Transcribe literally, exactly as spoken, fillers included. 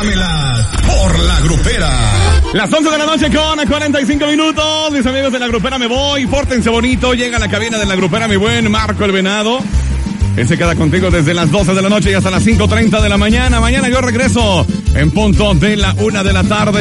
Cuéntamelas por La Grupera. Las once de la noche con cuarenta y cinco minutos. Mis amigos de La Grupera, me voy. Pórtense bonito. Llega a la cabina de La Grupera mi buen Marco el Venado. Él se queda contigo desde las doce de la noche y hasta las cinco treinta de la mañana. Mañana yo regreso en punto de la una de la tarde.